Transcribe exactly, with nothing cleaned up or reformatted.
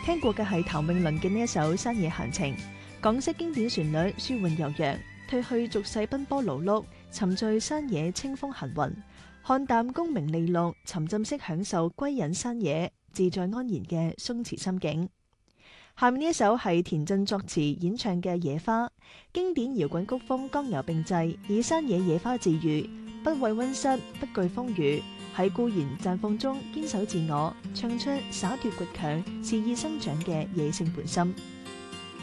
聽過嘅係譚詠麟嘅呢一首《山野閒情》，港式經典旋律舒緩悠揚，褪去俗世奔波勞碌，沉醉山野清風行雲，看淡功名利祿，沉浸式享受歸隱山野，自在安然嘅鬆弛心境。下面呢一首係田震作詞演唱嘅《野花》，經典搖滾曲風剛柔並濟，以山野野花自喻，不畏溫室，不懼風雨，喺固然綻放中堅守自我，唱出灑脫倔強、肆意生長嘅野性本心。